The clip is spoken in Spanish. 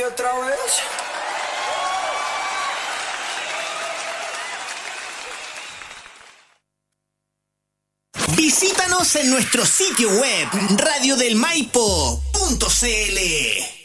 otra vez. Visítanos en nuestro sitio web radiodelmaipo.cl.